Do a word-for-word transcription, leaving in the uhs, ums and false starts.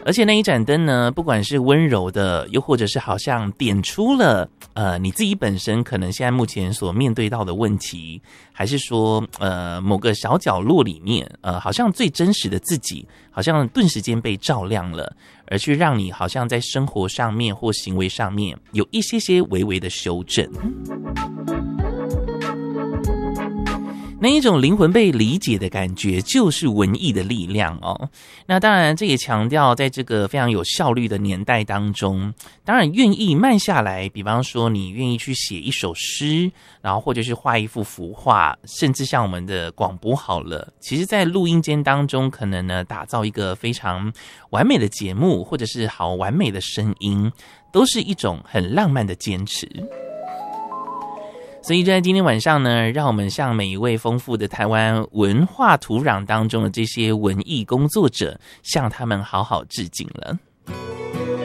而且那一盏灯呢，不管是温柔的，又或者是好像点出了呃你自己本身可能现在目前所面对到的问题，还是说呃某个小角落里面呃好像最真实的自己，好像顿时间被照亮了，而去让你好像在生活上面或行为上面有一些些微微的修正。那一种灵魂被理解的感觉，就是文艺的力量哦。那当然，这也强调在这个非常有效率的年代当中，当然愿意慢下来，比方说你愿意去写一首诗，然后或者是画一幅幅画，甚至像我们的广播好了，其实在录音间当中，可能呢打造一个非常完美的节目，或者是好完美的声音，都是一种很浪漫的坚持。所以在今天晚上呢，让我们向每一位丰富的台湾文化土壤当中的这些文艺工作者，向他们好好致敬了。